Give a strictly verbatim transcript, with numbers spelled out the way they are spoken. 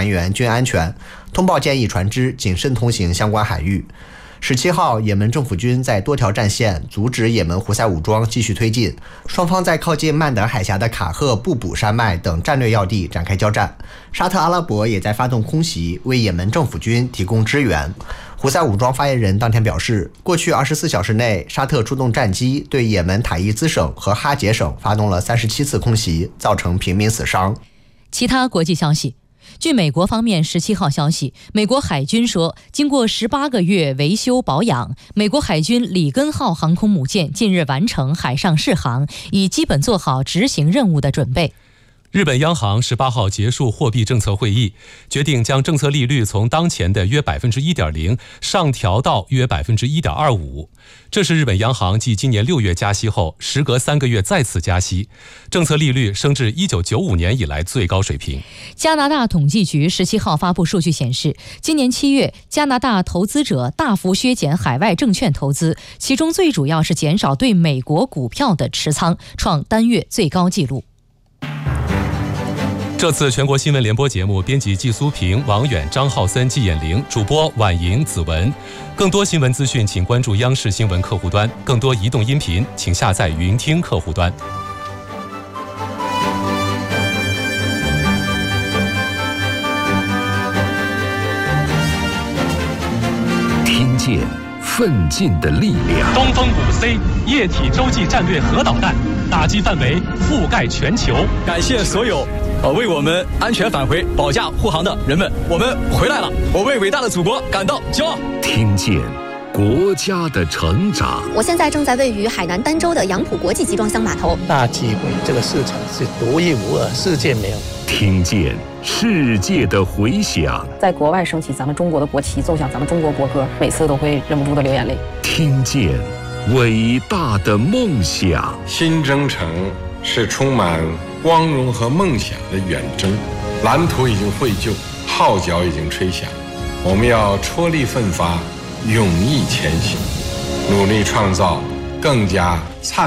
船员均安全，通报建议船只谨慎通行相关海域。十七号，也门政府军在多条战线阻止也门胡塞武装继续推进，双方在靠近曼德海峡的卡赫布卜山脉等战略要地展开交战。沙特阿拉伯也在发动空袭，为也门政府军提供支援。胡塞武装发言人当天表示，过去二十四小时内，沙特出动战机对也门塔伊兹省和哈杰省发动了三十七次空袭，造成平民死伤。 其他国际消息。据美国方面十七号消息，美国海军说，经过十八个月维修保养，美国海军里根号航空母舰近日完成海上试航，已基本做好执行任务的准备。 日本央行十八号结束货币政策会议，决定将政策利率从当前的约 百分之一点零 上调到约 百分之一点二五。这是日本央行继今年六月加息后，时隔三个月再次加息，政策利率升至一九九五年以来最高水平。 加拿大统计局十七号发布数据显示，今年七月，加拿大投资者大幅削减海外证券投资，其中最主要是减少对美国股票的持仓，创单月最高纪录。 这次全国新闻联播节目编辑季苏平、王远、张浩森、季衍玲，主播婉莹、子文。更多新闻资讯请关注央视新闻客户端，更多移动音频请下载云听客户端。 听见奋进的力量。 东风五 C 液体洲际战略核导弹打击范围覆盖全球。 感谢所有呃，为我们安全返回、保驾护航的人们，我们回来了！我为伟大的祖国感到骄傲。 听见国家的成长。 我现在正在位于海南儋州的杨浦国际集装箱码头。 大机会，这个市场是独一无二，世界没有。 听见世界的回响。 在国外升起咱们中国的国旗，奏响咱们中国国歌，每次都会忍不住的流眼泪。 听见伟大的梦想。 新征程是充满光荣和梦想的远征，蓝图已经绘就，号角已经吹响，我们要踔厉奋发，勇毅前行，努力创造更加灿